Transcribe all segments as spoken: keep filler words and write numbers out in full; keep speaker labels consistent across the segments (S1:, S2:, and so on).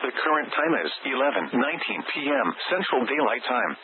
S1: The current time is eleven nineteen p m Central Daylight Time.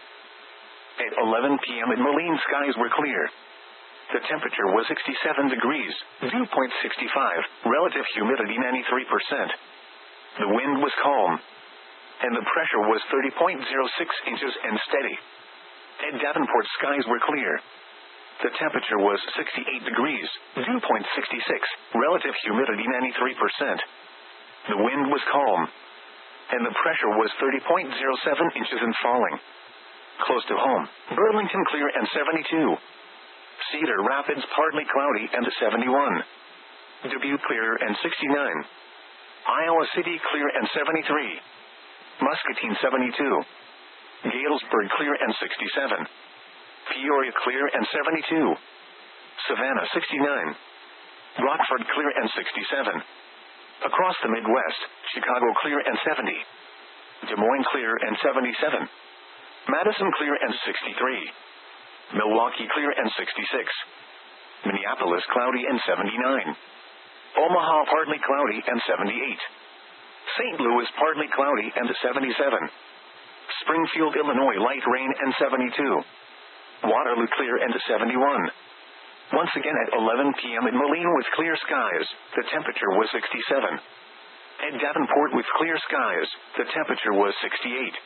S1: At eleven p m in Moline, skies were clear. The temperature was sixty-seven degrees, dew point sixty-five, relative humidity ninety-three percent. The wind was calm, and the pressure was thirty point zero six inches and steady. At Davenport, skies were clear. The temperature was sixty-eight degrees, dew point sixty-six, relative humidity ninety-three percent. The wind was calm, and the pressure was thirty point zero seven inches and falling. Close to home, Burlington clear and seventy-two. Cedar Rapids partly cloudy and seventy-one. Dubuque clear and sixty-nine. Iowa City clear and seventy-three. Muscatine seventy-two. Galesburg clear and sixty-seven. Peoria clear and seventy-two. Savannah sixty-nine. Rockford clear and sixty-seven. Across the Midwest, Chicago clear and seventy. Des Moines clear and seventy-seven. Madison clear and sixty-three. Milwaukee clear and sixty-six. Minneapolis cloudy and seventy-nine. Omaha partly cloudy and seventy-eight. Saint Louis partly cloudy and seventy-seven. Springfield, Illinois light rain and seventy-two. Waterloo clear and seventy-one. Once again at eleven p m in Moline with clear skies, the temperature was sixty-seven. At Davenport with clear skies, the temperature was sixty-eight.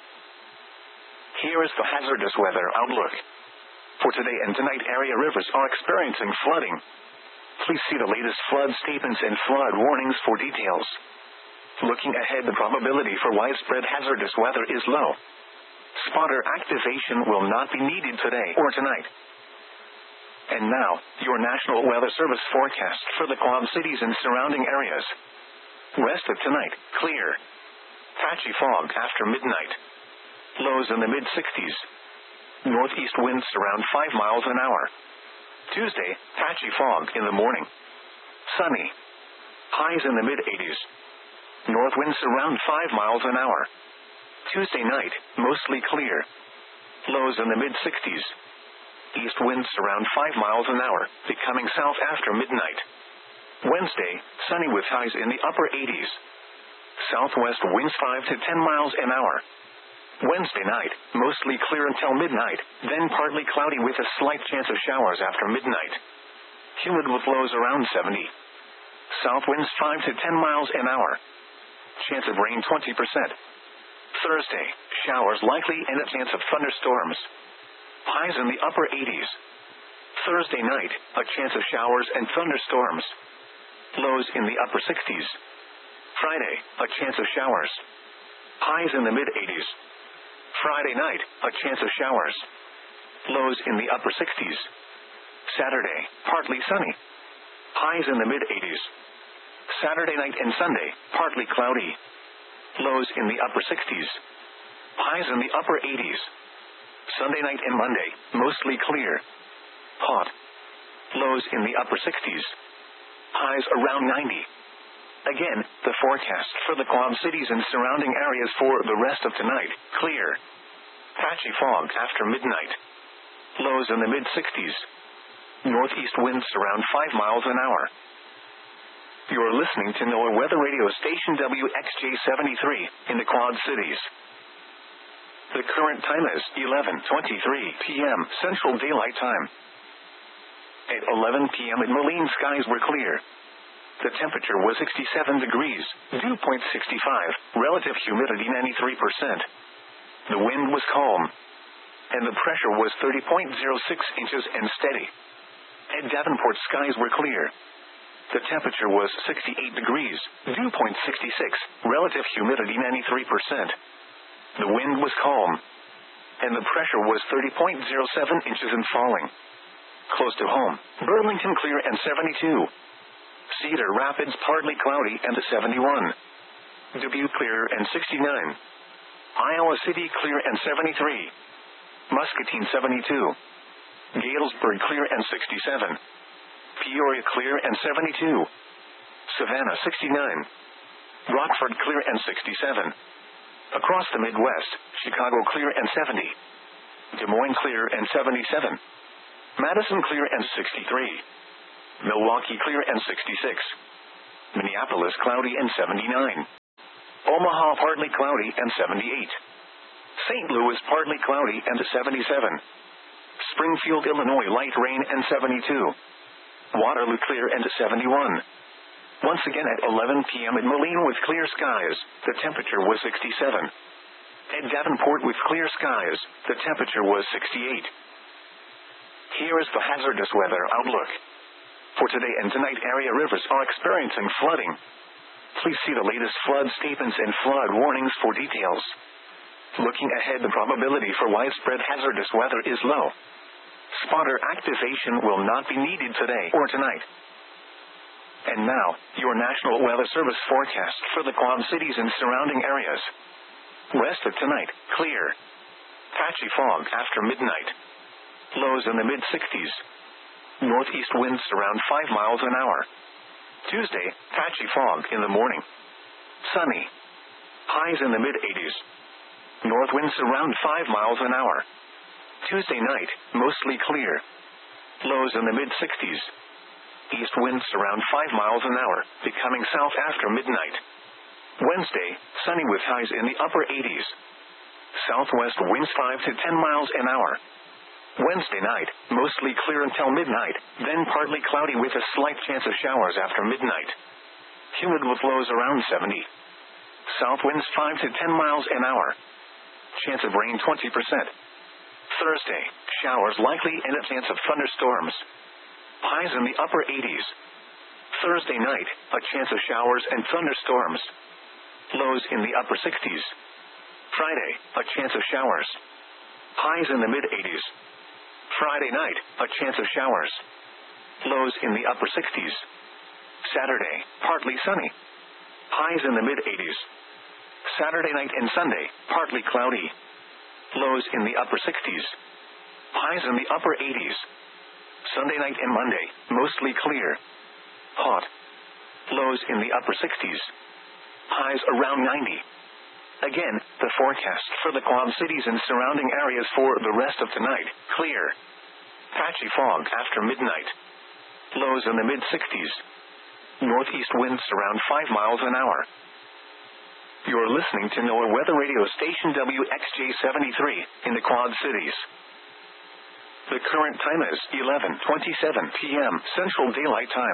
S1: Here is the hazardous weather outlook. For today and tonight, area rivers are experiencing flooding. Please see the latest flood statements and flood warnings for details. Looking ahead, the probability for widespread hazardous weather is low. Spotter activation will not be needed today or tonight. And now, your National Weather Service forecast for the Quad Cities and surrounding areas. Rest of tonight, clear. Patchy fog after midnight. Lows in the mid-sixties. Northeast winds around five miles an hour. Tuesday, patchy fog in the morning. Sunny. Highs in the mid-eighties. North winds around five miles an hour. Tuesday night, mostly clear. Lows in the mid-sixties. East winds around five miles an hour, becoming south after midnight. Wednesday, sunny with highs in the upper eighties. Southwest winds five to ten miles an hour. Wednesday night, mostly clear until midnight, then partly cloudy with a slight chance of showers after midnight. Humid with lows around seventy. South winds five to ten miles an hour. Chance of rain twenty percent. Thursday, showers likely and a chance of thunderstorms. Highs in the upper eighties. Thursday night, a chance of showers and thunderstorms. Lows in the upper sixties. Friday, a chance of showers. Highs in the mid-eighties. Friday night, a chance of showers. Lows in the upper sixties. Saturday, partly sunny. Highs in the mid-eighties. Saturday night and Sunday, partly cloudy. Lows in the upper sixties. Highs in the upper eighties. Sunday night and Monday, mostly clear. Hot. Lows in the upper sixties. Highs around ninety. Again, the forecast for the Quad Cities and surrounding areas for the rest of tonight, clear. Patchy fog after midnight. Lows in the mid-sixties. Northeast winds around five miles an hour. You're listening to NOAA Weather Radio Station W X J seventy-three in the Quad Cities. The current time is eleven twenty-three p m Central Daylight Time. At eleven p m in Moline, skies were clear. The temperature was sixty-seven degrees, dew point sixty-five, relative humidity ninety-three percent. The wind was calm, and the pressure was thirty point zero six inches and steady. At Davenport, skies were clear. The temperature was sixty-eight degrees, dew point sixty-six, relative humidity ninety-three percent. The wind was calm, and the pressure was thirty point zero seven inches and falling. Close to home, Burlington clear and seventy-two. Cedar Rapids partly cloudy and seventy-one. Dubuque clear and sixty-nine. Iowa City clear and seventy-three. Muscatine seventy-two. Galesburg clear and sixty-seven. Peoria clear and seventy-two. Savannah sixty-nine. Rockford clear and sixty-seven. Across the Midwest, Chicago clear and seventy. Des Moines clear and seventy-seven. Madison clear and sixty-three. Milwaukee clear and sixty-six. Minneapolis cloudy and seventy-nine. Omaha partly cloudy and seventy-eight. Saint Louis partly cloudy and seventy-seven. Springfield, Illinois light rain and seventy-two. Waterloo clear and seventy-one. Once again at eleven p.m. at Moline with clear skies, the temperature was sixty-seven. At Davenport with clear skies, the temperature was sixty-eight. Here is the hazardous weather outlook. For today and tonight, area rivers are experiencing flooding. Please see the latest flood statements and flood warnings for details. Looking ahead, the probability for widespread hazardous weather is low. Spotter activation will not be needed today or tonight. And now, your National Weather Service forecast for the Quad Cities and surrounding areas. West of tonight, clear. Patchy fog after midnight. Lows in the mid-sixties. Northeast winds around five miles an hour. Tuesday, patchy fog in the morning. Sunny. Highs in the mid-eighties. North winds around five miles an hour. Tuesday night, mostly clear. Lows in the mid-sixties. East winds around five miles an hour, becoming south after midnight. Wednesday, sunny with highs in the upper eighties. Southwest winds five to ten miles an hour. Wednesday night, mostly clear until midnight, then partly cloudy with a slight chance of showers after midnight. Humid with lows around seventy. South winds five to ten miles an hour. Chance of rain twenty percent. Thursday, showers likely and a chance of thunderstorms. Highs in the upper eighties. Thursday night, a chance of showers and thunderstorms. Lows in the upper sixties. Friday, a chance of showers. Highs in the mid-eighties. Friday night, a chance of showers. Lows in the upper sixties. Saturday, partly sunny. Highs in the mid-eighties. Saturday night and Sunday, partly cloudy. Lows in the upper sixties. Highs in the upper eighties. Sunday night and Monday, mostly clear. Hot. Lows in the upper sixties. Highs around ninety. Again, the forecast for the Quad Cities and surrounding areas for the rest of tonight, clear. Patchy fog after midnight. Lows in the mid-sixties. Northeast winds around five miles an hour. You're listening to NOAA Weather Radio Station W X J seventy-three in the Quad Cities. The current time is eleven twenty-seven p.m. Central Daylight Time.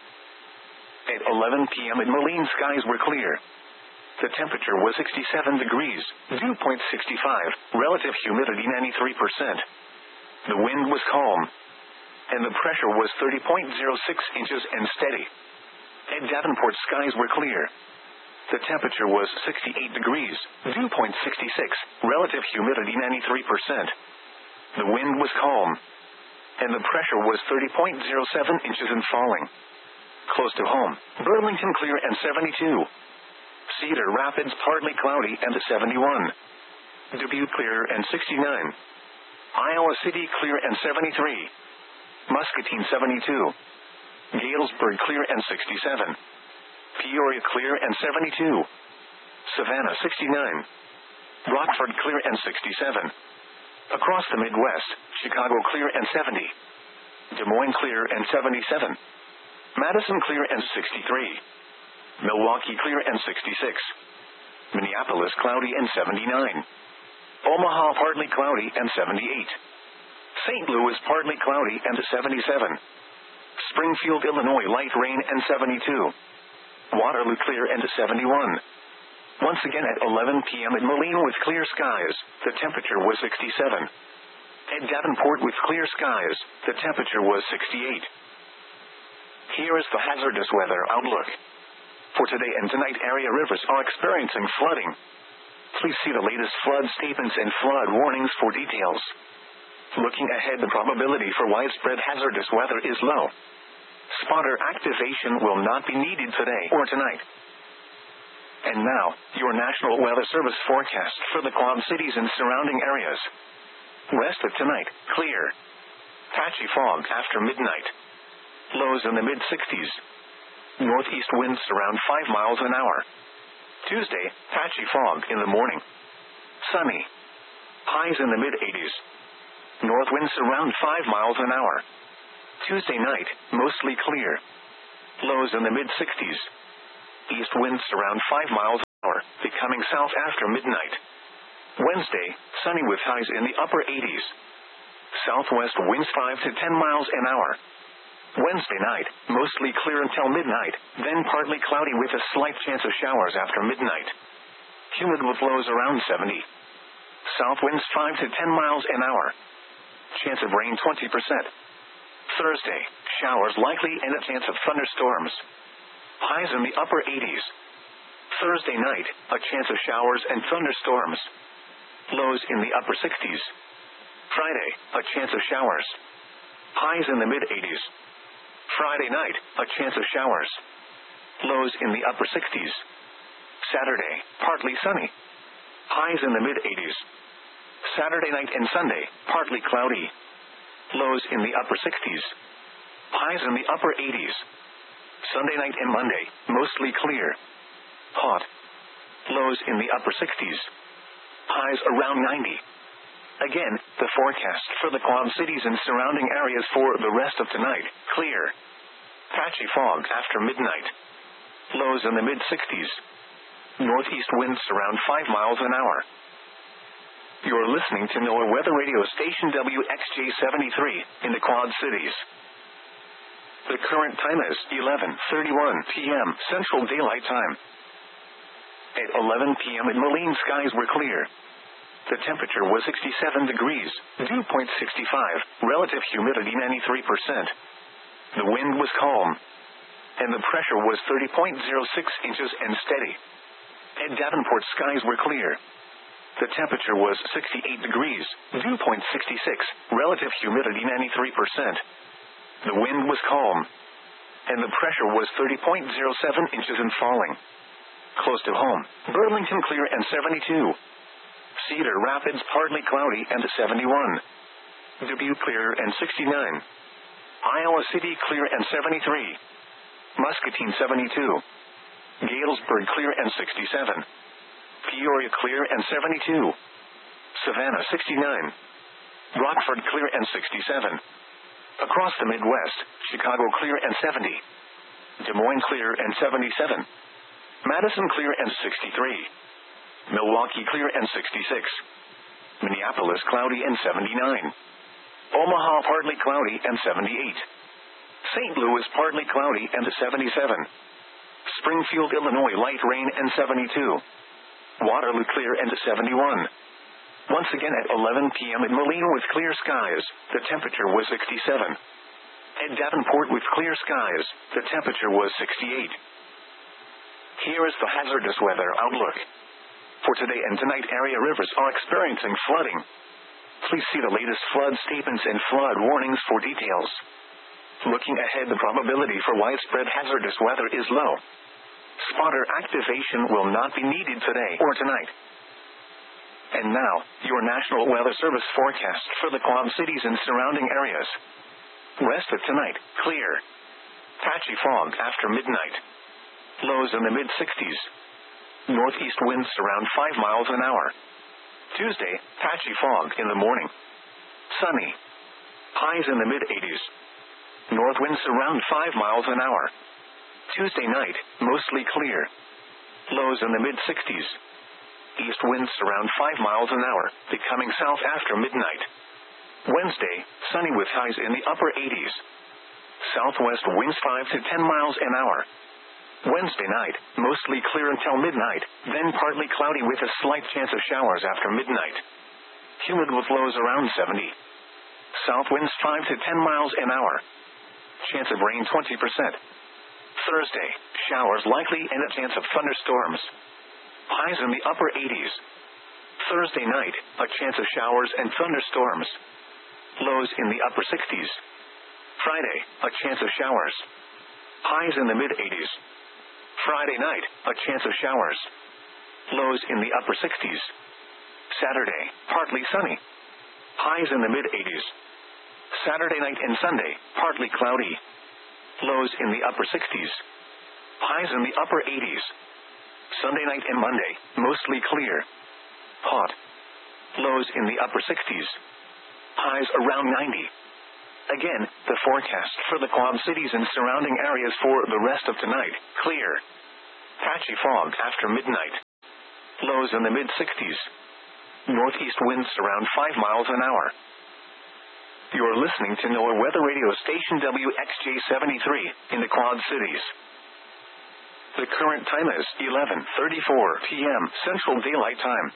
S1: At eleven p.m. at Moline, skies were clear. The temperature was sixty-seven degrees, dew point sixty-five, relative humidity ninety-three percent. The wind was calm, and the pressure was thirty point zero six inches and steady. At Davenport, skies were clear. The temperature was sixty-eight degrees, dew point sixty-six, relative humidity ninety-three percent. The wind was calm, and the pressure was thirty point zero seven inches and falling. Close to home, Burlington clear and seventy-two. Cedar Rapids partly cloudy and seventy-one. Dubuque clear and sixty-nine. Iowa City clear and seventy-three. Muscatine seventy-two. Galesburg clear and sixty-seven. Peoria clear and seventy-two. Savannah sixty-nine. Rockford clear and sixty-seven. Across the Midwest, Chicago clear and seventy. Des Moines clear and seventy-seven. Madison clear and sixty-three. Milwaukee clear and sixty-six. Minneapolis cloudy and seventy-nine. Omaha partly cloudy and seventy-eight. Saint Louis partly cloudy and seventy-seven. Springfield, Illinois light rain and seventy-two. Waterloo clear and seventy-one. Once again at eleven p.m. at Moline with clear skies, the temperature was sixty-seven. At Davenport with clear skies, the temperature was sixty-eight. Here is the hazardous weather outlook. For today and tonight, area rivers are experiencing flooding. Please see the latest flood statements and flood warnings for details. Looking ahead, the probability for widespread hazardous weather is low. Spotter activation will not be needed today or tonight. And now, your National Weather Service forecast for the Quad Cities and surrounding areas. West of tonight, clear. Patchy fog after midnight. Lows in the mid-sixties. Northeast winds around five miles an hour. Tuesday, patchy fog in the morning. Sunny. Highs in the mid-eighties. North winds around five miles an hour. Tuesday night, mostly clear. Lows in the mid-sixties. East winds around five miles an hour, becoming south after midnight. Wednesday, sunny with highs in the upper eighties. Southwest winds five to ten miles an hour. Wednesday night, mostly clear until midnight, then partly cloudy with a slight chance of showers after midnight. Humid with lows around seventy. South winds five to ten miles an hour. Chance of rain twenty percent. Thursday, showers likely and a chance of thunderstorms. Highs in the upper eighties. Thursday night, a chance of showers and thunderstorms. Lows in the upper sixties. Friday, a chance of showers. Highs in the mid-eighties. Friday night, a chance of showers. Lows in the upper sixties. Saturday, partly sunny. Highs in the mid-eighties. Saturday night and Sunday, partly cloudy. Lows in the upper sixties. Highs in the upper eighties. Sunday night and Monday, mostly clear. Hot. Lows in the upper sixties. Highs around ninety. Again, the forecast for the Quad Cities and surrounding areas for the rest of tonight, clear. Patchy fog after midnight. Lows in the mid-sixties. Northeast winds around five miles an hour. You're listening to NOAA Weather Radio Station W X J seventy-three in the Quad Cities. The current time is eleven thirty-one p.m. Central Daylight Time. At eleven p.m. in Moline, skies were clear. The temperature was sixty-seven degrees, dew point sixty-five, relative humidity ninety-three percent. The wind was calm, and the pressure was thirty point zero six inches and steady. At Davenport, skies were clear. The temperature was sixty-eight degrees, dew point sixty-six, relative humidity ninety-three percent. The wind was calm, and the pressure was thirty point zero seven inches and falling. Close to home, Burlington clear and seventy-two. Cedar Rapids partly cloudy and seventy-one. Dubuque clear and sixty-nine. Iowa City clear and seventy-three. Muscatine seventy-two. Galesburg clear and sixty-seven. Peoria clear and seventy-two. Savannah sixty-nine. Rockford clear and sixty-seven. Across the Midwest, Chicago clear and seventy. Des Moines clear and seventy-seven. Madison clear and sixty-three. Milwaukee clear and sixty-six. Minneapolis cloudy and seventy-nine. Omaha partly cloudy and seventy-eight. Saint Louis partly cloudy and seventy-seven. Springfield, Illinois light rain and seventy-two. Waterloo clear and seventy-one. Once again at eleven p.m. in Moline with clear skies, the temperature was sixty-seven. At Davenport with clear skies, the temperature was sixty-eight. Here is the hazardous weather outlook. For today and tonight, area rivers are experiencing flooding. Please see the latest flood statements and flood warnings for details. Looking ahead, the probability for widespread hazardous weather is low. Spotter activation will not be needed today or tonight. And now, your National Weather Service forecast for the Quad Cities and surrounding areas. Rest of tonight, clear. Patchy fog after midnight. Lows in the mid-sixties. Northeast winds around five miles an hour. Tuesday, patchy fog in the morning. Sunny. Highs in the mid-eighties. North winds around five miles an hour. Tuesday night, mostly clear. Lows in the mid-sixties. East winds around five miles an hour, becoming south after midnight. Wednesday, sunny with highs in the upper eighties. Southwest winds five to ten miles an hour. Wednesday night, mostly clear until midnight, then partly cloudy with a slight chance of showers after midnight. Humid with lows around seventy. South winds five to ten miles an hour. Chance of rain twenty percent. Thursday, showers likely and a chance of thunderstorms. Highs in the upper eighties. Thursday night, a chance of showers and thunderstorms. Lows in the upper sixties. Friday, a chance of showers. Highs in the mid-eighties. Friday night, a chance of showers. Lows in the upper sixties. Saturday, partly sunny. Highs in the mid-eighties. Saturday night and Sunday, partly cloudy. Lows in the upper sixties. Highs in the upper eighties. Sunday night and Monday, mostly clear. Hot. Lows in the upper sixties. Highs around ninety. Again, the forecast for the Quad Cities and surrounding areas for the rest of tonight, clear. patchy fog after midnight. Lows in the mid sixties. Northeast winds around five miles an hour. You're listening to NOAA Weather Radio Station W X J seventy-three in the Quad Cities. The current time is eleven thirty-four p.m. Central Daylight Time.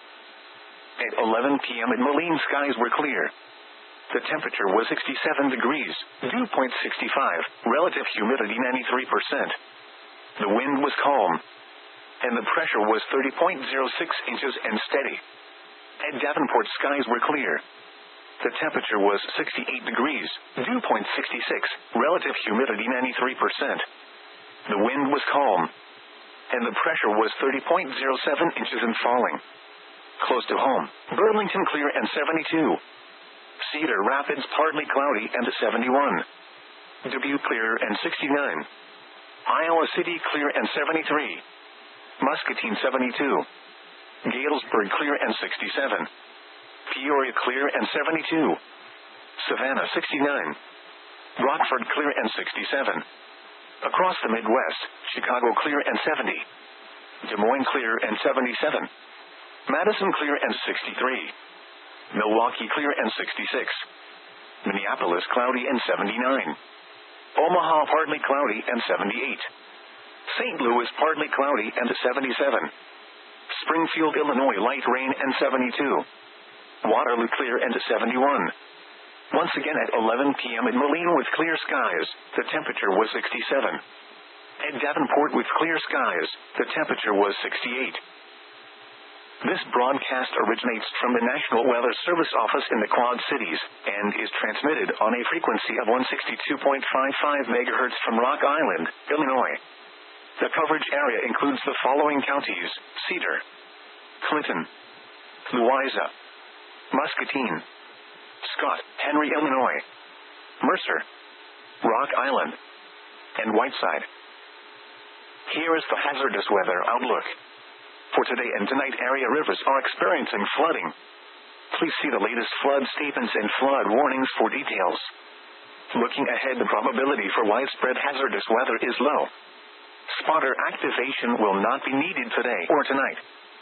S1: At eleven p.m. at Moline, skies were clear. The temperature was sixty-seven degrees, dew point sixty-five, relative humidity ninety-three percent. The wind was calm, and the pressure was thirty point zero six inches and steady. At Davenport, skies were clear. The temperature was sixty-eight degrees, dew point sixty-six, relative humidity ninety-three percent. The wind was calm, and the pressure was thirty point zero seven inches and falling. Close to home, Burlington clear and seventy-two. Cedar Rapids partly cloudy and seventy-one. Dubuque clear and sixty-nine. Iowa City clear and seventy-three. Muscatine seventy-two. Galesburg clear and sixty-seven. Peoria clear and seventy-two. Savannah sixty-nine. Rockford clear and sixty-seven. Across the Midwest, Chicago clear and seventy. Des Moines clear and seventy-seven. Madison clear and sixty-three. Milwaukee clear and sixty-six. Minneapolis cloudy and seventy-nine. Omaha partly cloudy and seventy-eight. Saint Louis partly cloudy and seventy-seven. Springfield, Illinois light rain and seventy-two. Waterloo clear and seventy-one. Once again at eleven p.m. at Moline with clear skies, the temperature was sixty-seven. At Davenport with clear skies, the temperature was sixty-eight. This broadcast originates from the National Weather Service office in the Quad Cities, and is transmitted on a frequency of one sixty-two point five five megahertz from Rock Island, Illinois. The coverage area includes the following counties: Cedar, Clinton, Louisa, Muscatine, Scott, Henry, Illinois, Mercer, Rock Island, and Whiteside. Here is the hazardous weather outlook. For today and tonight, area rivers are experiencing flooding. Please see the latest flood statements and flood warnings for details. Looking ahead, the probability for widespread hazardous weather is low. Spotter activation will not be needed today or tonight.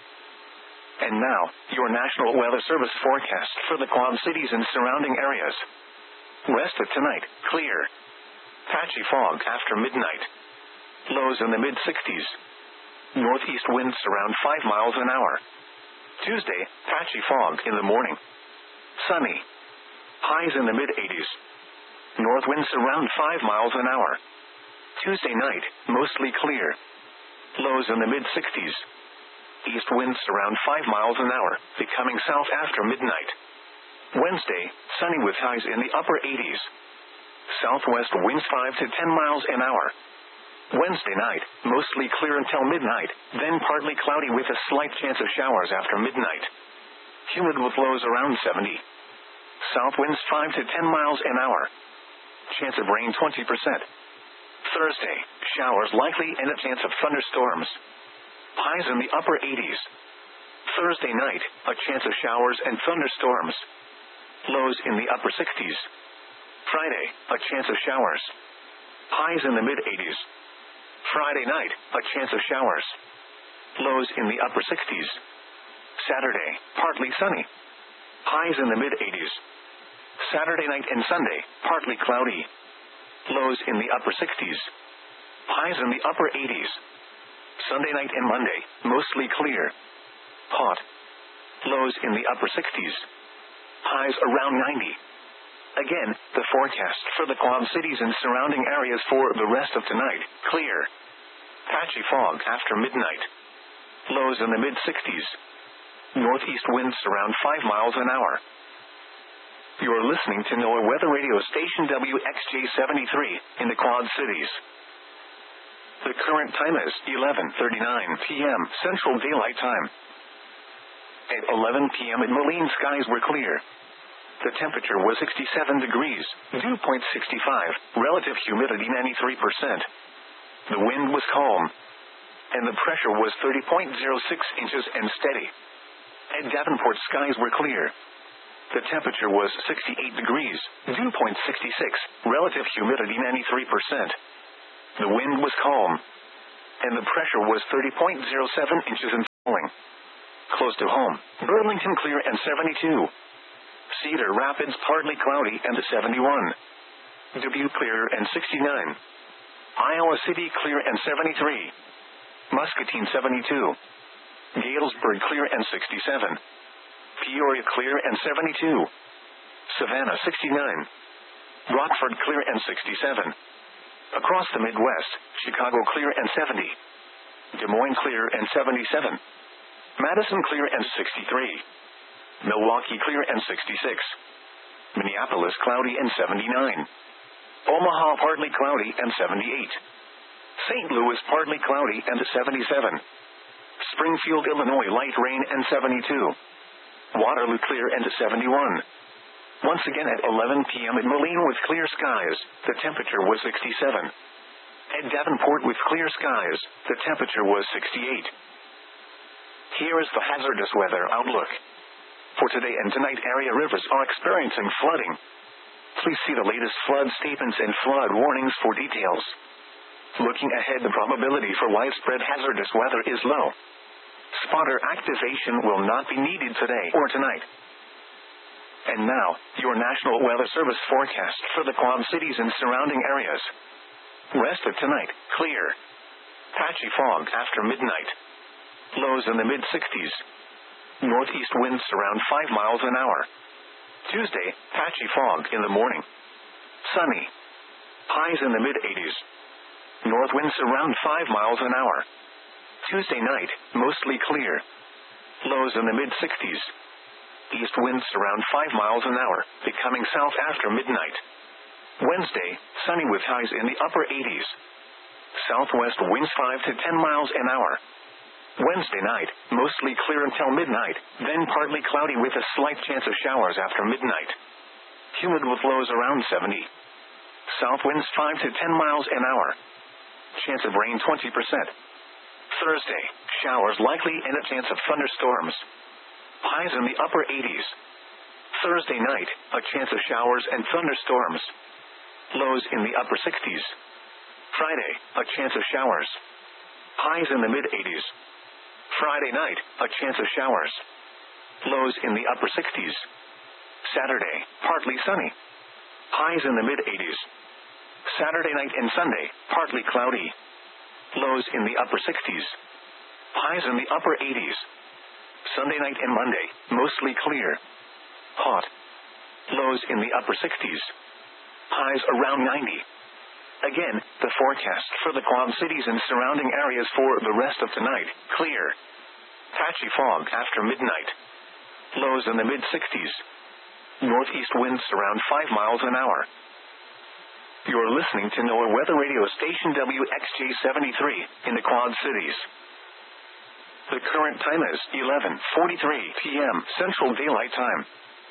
S1: And now, your National Weather Service forecast for the Quad Cities and surrounding areas. West of tonight, clear. Patchy fog after midnight. Lows in the mid sixties. Northeast winds around five miles an hour. Tuesday, patchy fog in the morning. Sunny. Highs in the mid eighties. North winds around five miles an hour. Tuesday night, mostly clear. Lows in the mid sixties. East winds around five miles an hour, becoming south after midnight. Wednesday, sunny with highs in the upper eighties. Southwest winds five to ten miles an hour. Wednesday night, mostly clear until midnight, then partly cloudy with a slight chance of showers after midnight. Humid with lows around seventy. South winds five to ten miles an hour. Chance of rain twenty percent. Thursday, showers likely and a chance of thunderstorms. Highs in the upper eighties. Thursday night, a chance of showers and thunderstorms. Lows in the upper sixties. Friday, a chance of showers. Highs in the mid eighties. Friday night, a chance of showers. Lows in the upper sixties. Saturday, partly sunny. Highs in the mid eighties. Saturday night and Sunday, partly cloudy. Lows in the upper sixties. Highs in the upper eighties. Sunday night and Monday, mostly clear. Hot. Lows in the upper sixties. Highs around ninety. Again, the forecast for the Quad Cities and surrounding areas for the rest of tonight, clear. Patchy fog after midnight. Lows in the mid sixties. Northeast winds around five miles an hour. You're listening to NOAA Weather Radio Station W X J seventy-three in the Quad Cities. The current time is eleven thirty-nine p.m. Central Daylight Time. At eleven p.m. at Moline, skies were clear. The temperature was sixty-seven degrees, dew point sixty-five, relative humidity ninety-three percent. The wind was calm, and the pressure was thirty point zero six inches and steady. At Davenport, skies were clear. The temperature was sixty-eight degrees, dew point sixty-six, relative humidity ninety-three percent. The wind was calm, and the pressure was thirty point zero seven inches and falling. Close to home, Burlington clear and seventy-two. Cedar Rapids partly cloudy and seventy-one. Dubuque clear and sixty-nine. Iowa City clear and seventy-three. Muscatine seventy-two. Galesburg clear and sixty-seven. Peoria clear and seventy-two. Savannah sixty-nine. Rockford clear and sixty-seven. Across the Midwest, Chicago clear and seventy. Des Moines clear and seventy-seven. Madison clear and sixty-three. Milwaukee clear and sixty-six. Minneapolis cloudy and seventy-nine. Omaha partly cloudy and seventy-eight. Saint Louis partly cloudy and seventy-seven. Springfield, Illinois light rain and seventy-two. Waterloo clear and seventy-one. Once again at eleven p.m. at Moline with clear skies, the temperature was sixty-seven. At Davenport with clear skies, the temperature was sixty-eight. Here is the hazardous weather outlook. For today and tonight, area rivers are experiencing flooding. Please see the latest flood statements and flood warnings for details. Looking ahead, the probability for widespread hazardous weather is low. Spotter activation will not be needed today or tonight. And now, your National Weather Service forecast for the Quad Cities and surrounding areas. Rest of tonight, clear. Patchy fog after midnight. Lows in the mid-sixties. Northeast winds around five miles an hour. Tuesday, patchy fog in the morning. Sunny. Highs in the mid-eighties. North winds around five miles an hour. Tuesday night, mostly clear. Lows in the mid-sixties. East winds around five miles an hour, becoming south after midnight. Wednesday, sunny with highs in the upper eighties. Southwest winds five to ten miles an hour. Wednesday night, mostly clear until midnight, then partly cloudy with a slight chance of showers after midnight. Humid with lows around seventy. South winds five to ten miles an hour. Chance of rain twenty percent. Thursday, showers likely and a chance of thunderstorms. Highs in the upper eighties. Thursday night, a chance of showers and thunderstorms. Lows in the upper sixties. Friday, a chance of showers. Highs in the mid-eighties. Friday night, a chance of showers. Lows in the upper sixties. Saturday, partly sunny. Highs in the mid-eighties. Saturday night and Sunday, partly cloudy. Lows in the upper sixties. Highs in the upper eighties. Sunday night and Monday, mostly clear. Hot. Lows in the upper sixties. Highs around ninety. Again, the forecast for the Quad Cities and surrounding areas for the rest of tonight, clear. Patchy fog after midnight. Lows in the mid-sixties. Northeast winds around five miles an hour. You're listening to NOAA Weather Radio Station W X J seventy-three in the Quad Cities. The current time is eleven forty-three p.m. Central Daylight Time.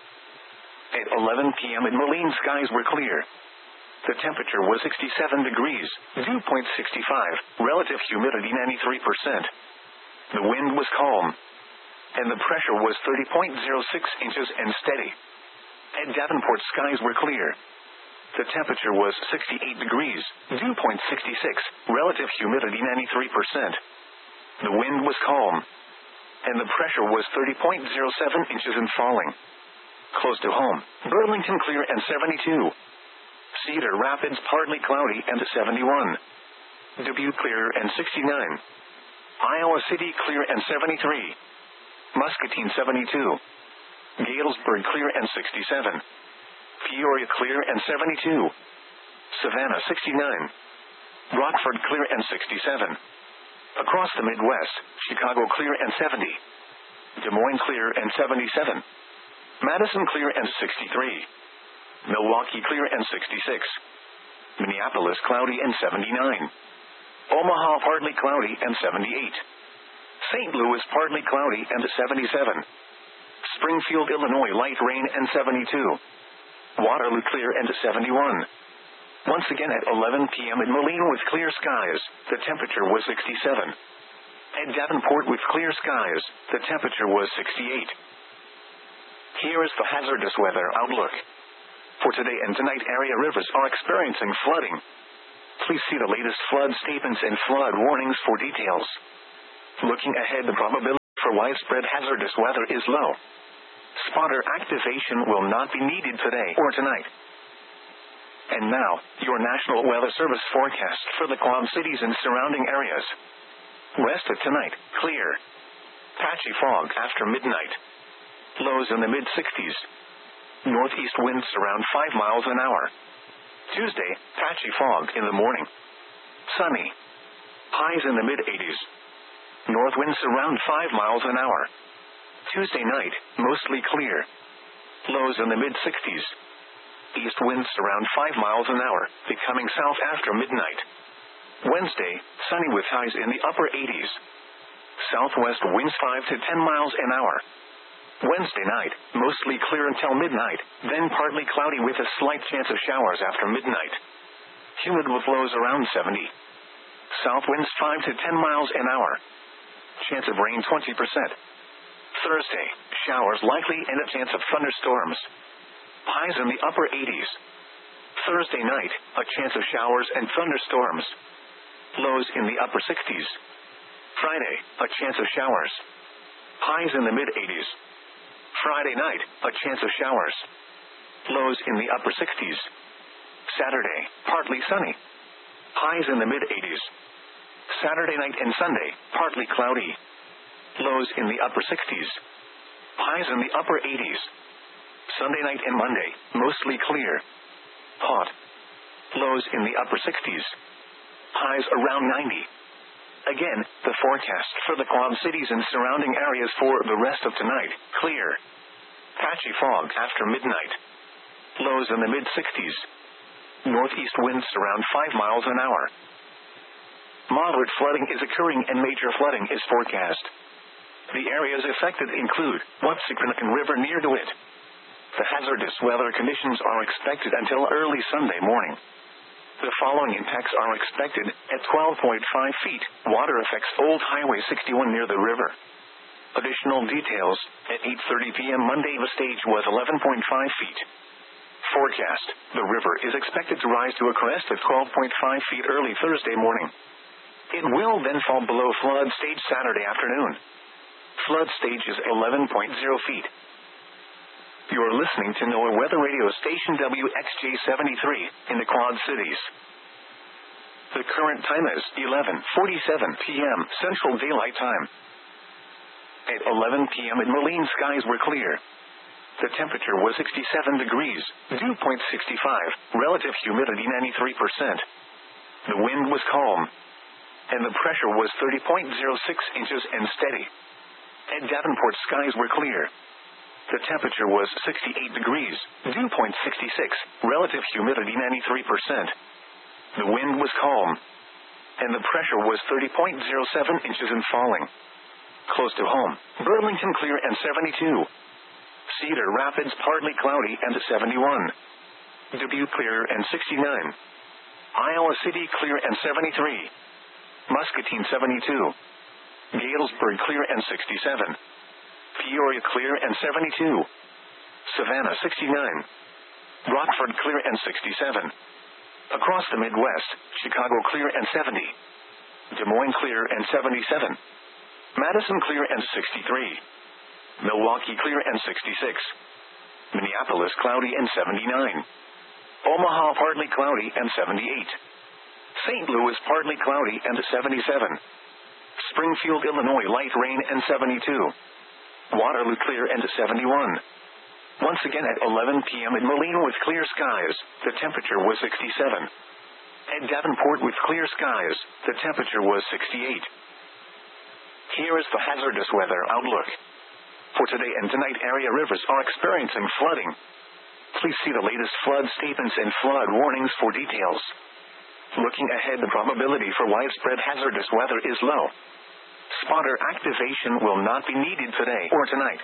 S1: At eleven p.m. at Moline, skies were clear. The temperature was sixty-seven degrees, dew point sixty-five, relative humidity ninety-three percent. The wind was calm, and the pressure was thirty point zero six inches and steady. At Davenport, skies were clear. The temperature was sixty-eight degrees, dew point sixty-six, relative humidity ninety-three percent. The wind was calm, and the pressure was thirty point zero seven inches and falling. Close to home, Burlington clear and seventy-two. Cedar Rapids partly cloudy and seventy-one. Dubuque clear and sixty-nine. Iowa City clear and seventy-three. Muscatine seventy-two. Galesburg clear and sixty-seven. Peoria clear and seventy-two. Savannah sixty-nine. Rockford clear and sixty-seven. Across the Midwest, Chicago clear and seventy. Des Moines clear and seventy-seven. Madison clear and sixty-three. Milwaukee clear and sixty-six. Minneapolis cloudy and seventy-nine. Omaha partly cloudy and seventy-eight. Saint Louis partly cloudy and seventy-seven. Springfield, Illinois light rain and seventy-two. Waterloo clear and seventy-one. Once again at eleven p.m. at Moline with clear skies, the temperature was sixty-seven. At Davenport with clear skies, the temperature was sixty-eight. Here is the hazardous weather outlook. For today and tonight, area rivers are experiencing flooding. Please see the latest flood statements and flood warnings for details. Looking ahead, the probability for widespread hazardous weather is low. Spotter activation will not be needed today or tonight. And now, your National Weather Service forecast for the Quad Cities and surrounding areas. West of tonight, clear. Patchy fog after midnight. Lows in the mid sixties. Northeast winds around five miles an hour. Tuesday, patchy fog in the morning. Sunny. Highs in the mid eighties. North winds around five miles an hour. Tuesday night, mostly clear. Lows in the mid sixties. East winds around five miles an hour, becoming south after midnight. Wednesday, sunny with highs in the upper eighties. Southwest winds five to ten miles an hour. Wednesday night, mostly clear until midnight, then partly cloudy with a slight chance of showers after midnight. Humid with lows around seventy. South winds five to ten miles an hour. Chance of rain twenty percent. Thursday, showers likely and a chance of thunderstorms. Highs in the upper eighties. Thursday night, a chance of showers and thunderstorms. Lows in the upper sixties. Friday, a chance of showers. Highs in the mid eighties. Friday night, a chance of showers. Lows in the upper sixties. Saturday, partly sunny. Highs in the mid eighties. Saturday night and Sunday, partly cloudy. Lows in the upper sixties. Highs in the upper eighties. Sunday night and Monday, mostly clear. Hot. Lows in the upper sixties. Highs around ninety. Again, the forecast for the Quad Cities and surrounding areas for the rest of tonight, clear. Patchy fog after midnight. Lows in the mid sixties. Northeast winds around five miles an hour. Moderate flooding is occurring and major flooding is forecast. The areas affected include Watsicanacan River near DeWitt. The hazardous weather conditions are expected until early Sunday morning. The following impacts are expected at twelve point five feet. Water affects Old Highway sixty-one near the river. Additional details, at eight thirty p.m. Monday the stage was eleven point five feet. Forecast, the river is expected to rise to a crest of twelve point five feet early Thursday morning. It will then fall below flood stage Saturday afternoon. Flood stage is eleven point zero feet. You're listening to NOAA Weather Radio Station W X J seventy-three in the Quad Cities. The current time is eleven forty-seven p.m. Central Daylight Time. At eleven p.m. in Moline, skies were clear. The temperature was sixty-seven degrees, dew point sixty-five, relative humidity ninety-three percent. The wind was calm, and the pressure was thirty point zero six inches and steady. At Davenport, skies were clear. The temperature was sixty-eight degrees, dew point sixty-six, relative humidity ninety-three percent. The wind was calm, and the pressure was thirty point zero seven inches and falling. Close to home, Burlington clear and seventy-two. Cedar Rapids partly cloudy and seventy-one. Dubuque clear and sixty-nine. Iowa City clear and seventy-three. Muscatine seventy-two. Galesburg clear and sixty-seven. Peoria clear and seventy-two. Savannah sixty-nine. Rockford clear and sixty-seven. Across the Midwest, Chicago clear and seventy. Des Moines clear and seventy-seven. Madison clear and sixty-three. Milwaukee clear and sixty-six. Minneapolis cloudy and seventy-nine. Omaha partly cloudy and seventy-eight. Saint Louis partly cloudy and seventy-seven. Springfield, Illinois light rain and seventy-two. Waterloo clear and seventy-one. Once again at eleven p.m. in Moline with clear skies, the temperature was sixty-seven. At Davenport with clear skies, the temperature was sixty-eight. Here is the hazardous weather outlook. For today and tonight, area rivers are experiencing flooding. Please see the latest flood statements and flood warnings for details. Looking ahead, the probability for widespread hazardous weather is low. Spotter activation will not be needed today or tonight.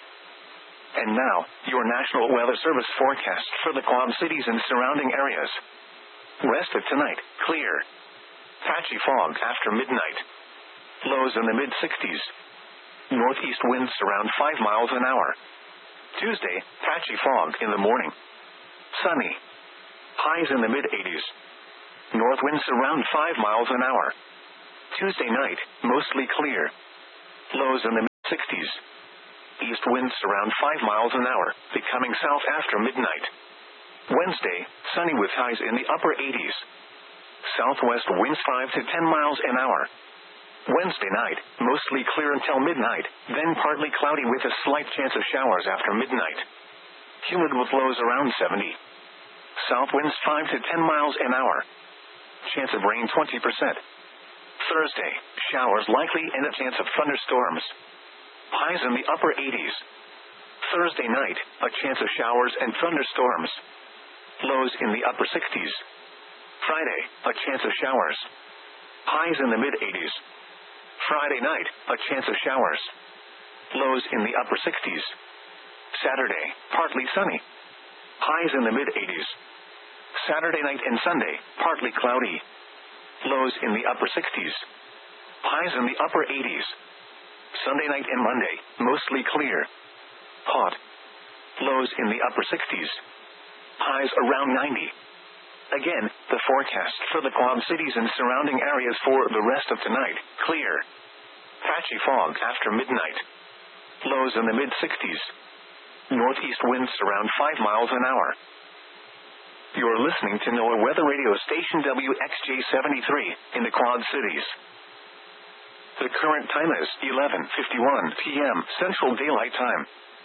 S1: And now, your National Weather Service forecast for the Quad Cities and surrounding areas. Rest of tonight, clear. Patchy fog after midnight. Lows in the mid sixties. Northeast winds around five miles an hour. Tuesday, patchy fog in the morning. Sunny. Highs in the mid eighties. North winds around five miles an hour. Tuesday night, mostly clear. Lows in the mid sixties. East winds around five miles an hour, becoming south after midnight. Wednesday, sunny with highs in the upper eighties. Southwest winds five to ten miles an hour. Wednesday night, mostly clear until midnight, then partly cloudy with a slight chance of showers after midnight. Humid with lows around seventy. South winds five to ten miles an hour. Chance of rain twenty percent. Thursday, showers likely and a chance of thunderstorms. Highs in the upper eighties. Thursday night, a chance of showers and thunderstorms. Lows in the upper sixties. Friday, a chance of showers. Highs in the mid eighties. Friday night, a chance of showers. Lows in the upper sixties. Saturday, partly sunny. Highs in the mid eighties. Saturday night and Sunday, partly cloudy. Lows in the upper sixties. Highs in the upper eighties. Sunday night and Monday, mostly clear. Hot. Lows in the upper sixties. Highs around ninety. Again, the forecast for the Quad Cities and surrounding areas for the rest of tonight, clear. Patchy fog after midnight. Lows in the mid sixties. Northeast winds around five miles an hour. You're listening to NOAA Weather Radio Station W X J seventy-three in the Quad Cities. The current time is eleven fifty-one p.m. Central Daylight Time.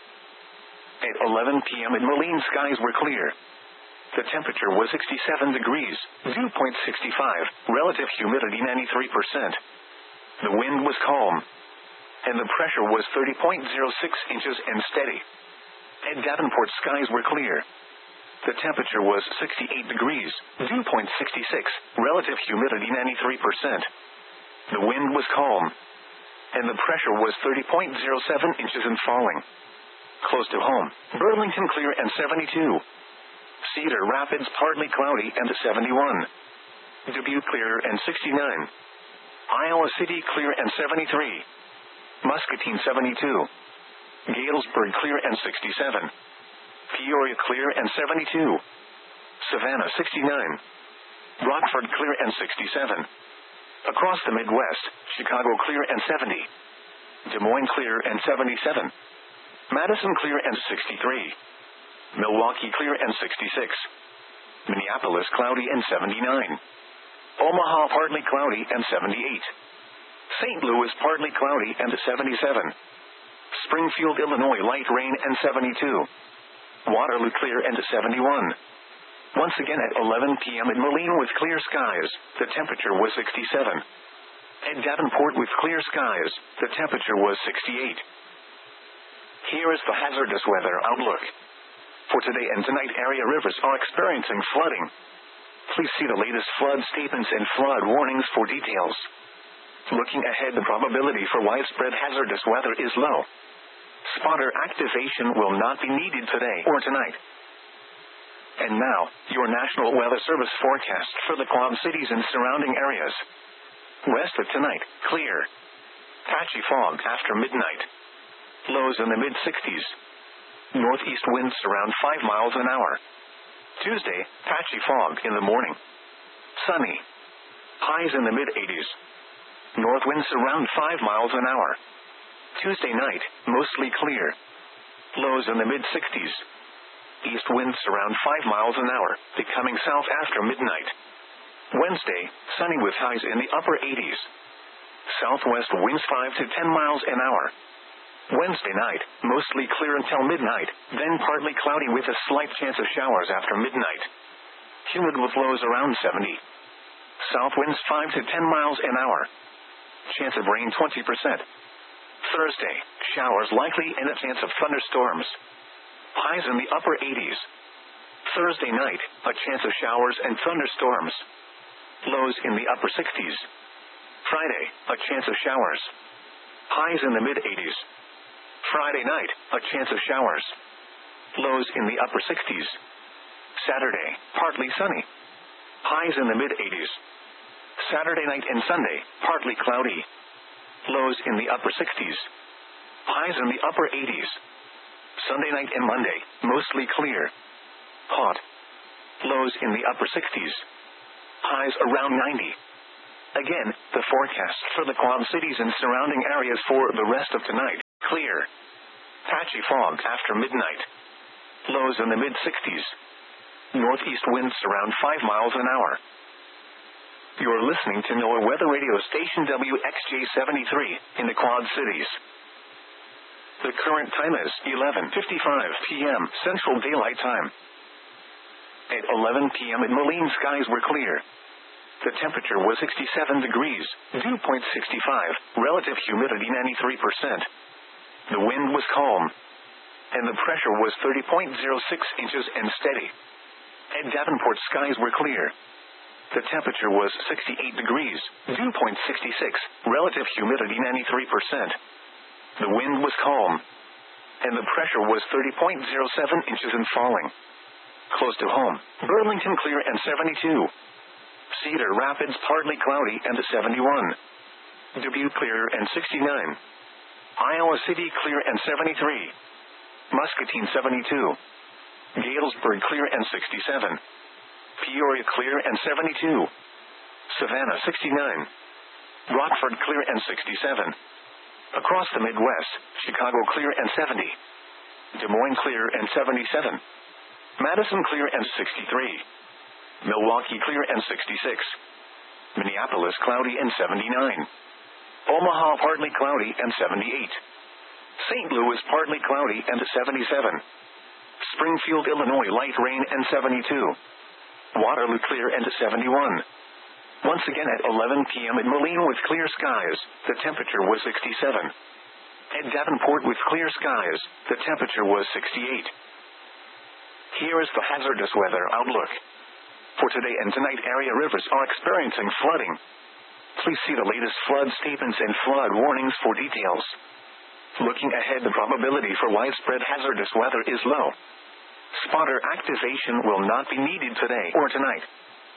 S1: At eleven p.m. in Moline, skies were clear. The temperature was sixty-seven degrees, dew point sixty-five, relative humidity ninety-three percent. The wind was calm, and the pressure was thirty point zero six inches and steady. At Davenport, skies were clear. The temperature was sixty-eight degrees, dew point sixty-six, relative humidity ninety-three percent. The wind was calm, and the pressure was thirty point zero seven inches and falling. Close to home, Burlington clear and seventy-two. Cedar Rapids partly cloudy and seventy-one. Dubuque clear and sixty-nine. Iowa City clear and seventy-three. Muscatine seventy-two. Galesburg clear and sixty-seven. Peoria clear and seventy-two. Savannah sixty-nine. Rockford clear and sixty-seven. Across the Midwest, Chicago clear and seventy. Des Moines clear and seventy-seven. Madison clear and sixty-three. Milwaukee clear and sixty-six. Minneapolis cloudy and seventy-nine. Omaha partly cloudy and seventy-eight. Saint Louis partly cloudy and seventy-seven. Springfield, Illinois light rain and seventy-two. Waterloo clear and seventy-one. Once again at eleven p.m. in Moline with clear skies, the temperature was sixty-seven. At Davenport with clear skies, the temperature was sixty-eight. Here is the hazardous weather outlook. For today and tonight, area rivers are experiencing flooding. Please see the latest flood statements and flood warnings for details. Looking ahead, the probability for widespread hazardous weather is low. Spotter activation will not be needed today or tonight. And now, your National Weather Service forecast for the Quad Cities and surrounding areas. West of tonight, clear. Patchy fog after midnight. Lows in the mid sixties. Northeast winds around five miles an hour. Tuesday, patchy fog in the morning. Sunny. Highs in the mid eighties. North winds around five miles an hour. Tuesday night, mostly clear. Lows in the mid sixties. East winds around five miles an hour, becoming south after midnight. Wednesday, sunny with highs in the upper eighties. Southwest winds five to ten miles an hour. Wednesday night, mostly clear until midnight, then partly cloudy with a slight chance of showers after midnight. Humid with lows around seventy. South winds five to ten miles an hour. Chance of rain twenty percent. Thursday, showers likely and a chance of thunderstorms. Highs in the upper eighties. Thursday night, a chance of showers and thunderstorms. Lows in the upper sixties. Friday, a chance of showers. Highs in the mid eighties. Friday night, a chance of showers. Lows in the upper sixties. Saturday, partly sunny. Highs in the mid eighties. Saturday night and Sunday, partly cloudy. Lows in the upper sixties. Highs in the upper eighties. Sunday night and Monday, mostly clear. Hot. Lows in the upper sixties. Highs around ninety. Again, the forecast for the Quad Cities and surrounding areas for the rest of tonight. Clear. Patchy fog after midnight. Lows in the mid-sixties. Northeast winds around five miles an hour. You're listening to NOAA Weather Radio Station W X J seventy-three in the Quad Cities. The current time is eleven fifty-five p.m. Central Daylight Time. At eleven p.m. at Moline, skies were clear. The temperature was sixty-seven degrees, dew point sixty-five, relative humidity ninety-three percent. The wind was calm, and the pressure was thirty point zero six inches and steady. At Davenport, skies were clear. The temperature was sixty-eight degrees, dew point sixty-six, relative humidity ninety-three percent. The wind was calm, and the pressure was thirty point zero seven inches and falling. Close to home, Burlington clear and seventy-two. Cedar Rapids partly cloudy and seventy-one. Dubuque clear and sixty-nine. Iowa City clear and seventy-three. Muscatine seventy-two. Galesburg clear and sixty-seven. Peoria clear and seventy-two. Savannah sixty-nine. Rockford clear and sixty-seven. Across the Midwest, Chicago clear and seventy. Des Moines clear and seventy-seven. Madison clear and sixty-three. Milwaukee clear and sixty-six. Minneapolis cloudy and seventy-nine. Omaha partly cloudy and seventy-eight. Saint Louis partly cloudy and seventy-seven. Springfield, Illinois light rain and seventy-two. Waterloo clear and seventy-one. Once again at eleven p.m. at Moline with clear skies, the temperature was sixty-seven. At Davenport with clear skies, the temperature was sixty-eight. Here is the hazardous weather outlook. For today and tonight, area rivers are experiencing flooding. Please see the latest flood statements and flood warnings for details. Looking ahead, the probability for widespread hazardous weather is low. Spotter activation will not be needed today or tonight.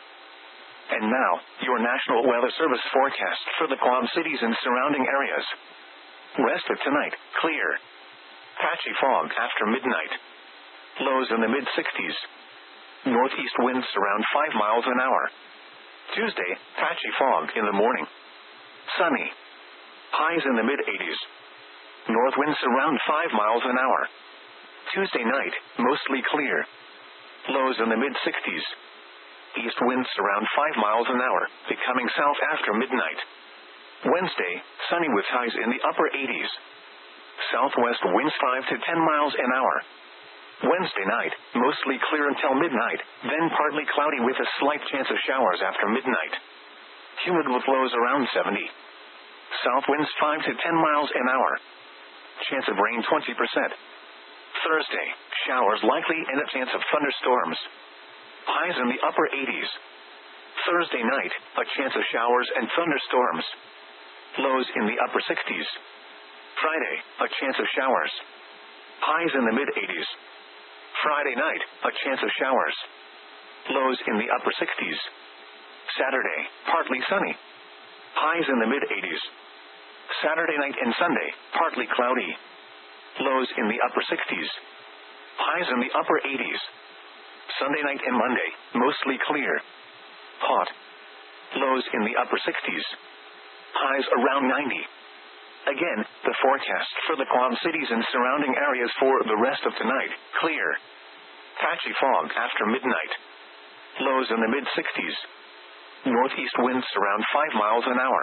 S1: And now, your National Weather Service forecast for the Quad Cities and surrounding areas. Rest of tonight, clear. Patchy fog after midnight. Lows in the mid-sixties. Northeast winds around five miles an hour. Tuesday, patchy fog in the morning. Sunny. Highs in the mid-eighties. North winds around five miles an hour. Tuesday night, mostly clear. Lows in the mid-sixties. East winds around five miles an hour, becoming south after midnight. Wednesday, sunny with highs in the upper eighties. Southwest winds five to ten miles an hour. Wednesday night, mostly clear until midnight, then partly cloudy with a slight chance of showers after midnight. Humid with lows around seventy. South winds five to ten miles an hour. Chance of rain twenty percent. Thursday, showers likely and a chance of thunderstorms. Highs in the upper eighties. Thursday night, a chance of showers and thunderstorms. Lows in the upper sixties. Friday, a chance of showers. Highs in the mid-eighties. Friday night, a chance of showers. Lows in the upper sixties. Saturday, partly sunny. Highs in the mid-eighties. Saturday night and Sunday, partly cloudy. Lows in the upper sixties. Highs in the upper eighties. Sunday night and Monday, mostly clear. Hot. Lows in the upper sixties. Highs around ninety. Again, the forecast for the Quad Cities and surrounding areas for the rest of tonight, clear. Patchy fog after midnight. Lows in the mid-sixties. Northeast winds around five miles an hour.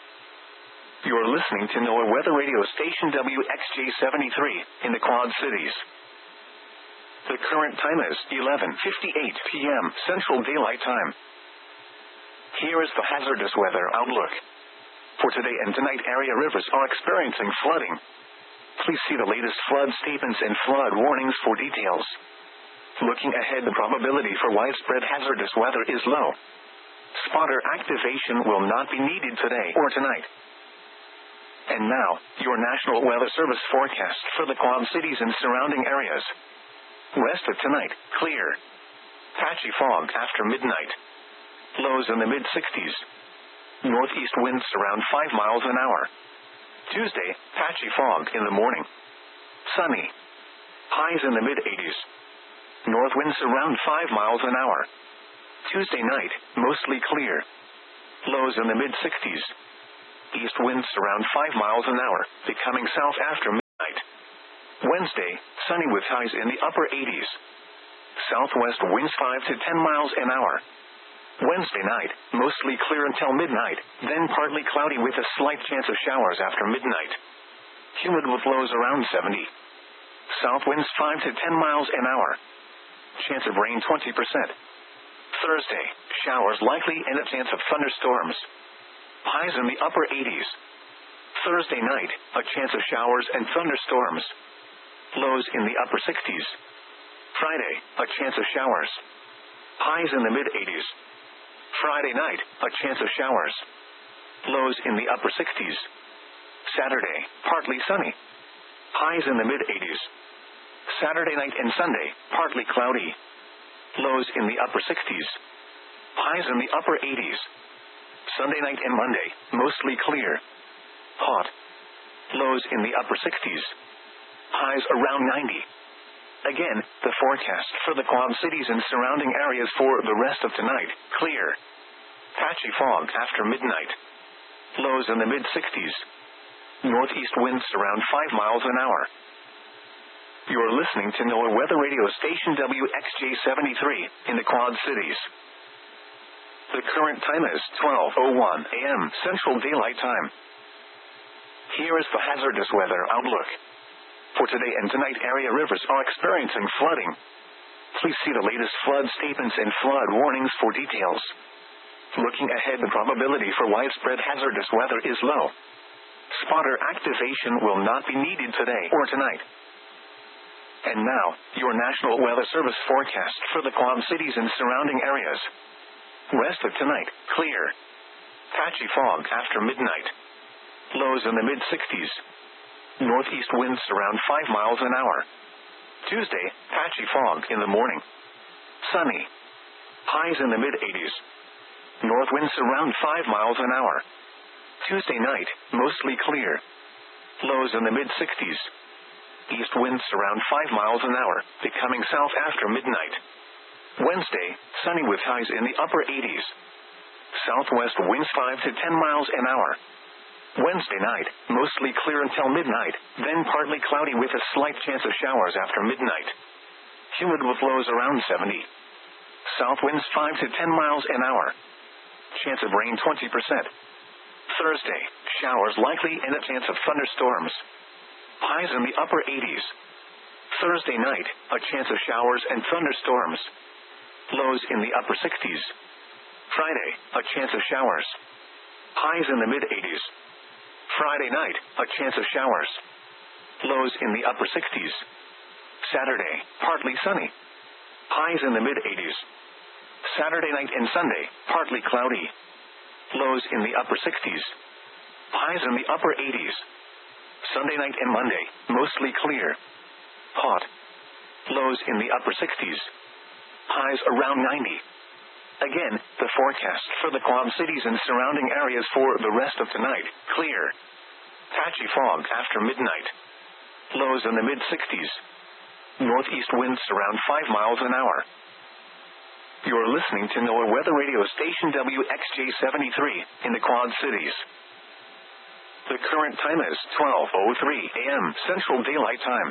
S1: You're listening to NOAA Weather Radio Station W X J seventy-three in the Quad Cities. The current time is eleven fifty-eight p.m. Central Daylight Time. Here is the hazardous weather outlook. For today and tonight, area rivers are experiencing flooding. Please see the latest flood statements and flood warnings for details. Looking ahead, the probability for widespread hazardous weather is low. Spotter activation will not be needed today or tonight. And now, your National Weather Service forecast for the Quad Cities and surrounding areas. Rest of tonight, clear. Patchy fog after midnight. Lows in the mid-sixties. Northeast winds around five miles an hour. Tuesday, patchy fog in the morning. Sunny. Highs in the mid-eighties. North winds around five miles an hour. Tuesday night, mostly clear. Lows in the mid-sixties. East winds around five miles an hour, becoming south after midnight. Wednesday, sunny with highs in the upper eighties. Southwest winds five to ten miles an hour. Wednesday night, mostly clear until midnight, then partly cloudy with a slight chance of showers after midnight. Humid with lows around seventy. South winds five to ten miles an hour. Chance of rain twenty percent. Thursday, showers likely and a chance of thunderstorms. Highs in the upper eighties. Thursday night, a chance of showers and thunderstorms. Lows in the upper sixties. Friday, a chance of showers. Highs in the mid-eighties. Friday night, a chance of showers. Lows in the upper sixties. Saturday, partly sunny. Highs in the mid-eighties. Saturday night and Sunday, partly cloudy. Lows in the upper sixties. Highs in the upper eighties. Sunday night and Monday, mostly clear. Hot. Lows in the upper sixties. Highs around ninety. Again, the forecast for the Quad Cities and surrounding areas for the rest of tonight, clear. Patchy fog after midnight. Lows in the mid-sixties. Northeast winds around five miles an hour. You're listening to NOAA Weather Radio Station W X J seventy-three in the Quad Cities. The current time is twelve oh one a m Central Daylight Time. Here is the hazardous weather outlook. For today and tonight, area rivers are experiencing flooding. Please see the latest flood statements and flood warnings for details. Looking ahead, the probability for widespread hazardous weather is low. Spotter activation will not be needed today or tonight. And now, your National Weather Service forecast for the Quad Cities and surrounding areas. Rest of tonight, clear. Patchy fog after midnight. Lows in the mid-sixties. Northeast winds around five miles an hour. Tuesday, patchy fog in the morning. Sunny. Highs in the mid-eighties. North winds around five miles an hour. Tuesday night, mostly clear. Lows in the mid-sixties. East winds around five miles an hour, becoming south after midnight. Wednesday, sunny with highs in the upper eighties. Southwest winds five to ten miles an hour. Wednesday night, mostly clear until midnight, then partly cloudy with a slight chance of showers after midnight. Humid with lows around seventy. South winds five to ten miles an hour. Chance of rain twenty percent. Thursday, showers likely and a chance of thunderstorms. Highs in the upper eighties. Thursday night, a chance of showers and thunderstorms. Lows in the upper sixties. Friday, a chance of showers. Highs in the mid-eighties. Friday night, a chance of showers. Lows in the upper sixties. Saturday, partly sunny. Highs in the mid-eighties. Saturday night and Sunday, partly cloudy. Lows in the upper sixties. Highs in the upper eighties. Sunday night and Monday, mostly clear. Hot. Lows in the upper sixties. Highs around ninety. Again, the forecast for the Quad Cities and surrounding areas for the rest of tonight, clear. Patchy fog after midnight. Lows in the mid-sixties. Northeast winds around five miles an hour. You're listening to NOAA Weather Radio Station W X J seventy-three in the Quad Cities. The current time is twelve oh three a m Central Daylight Time.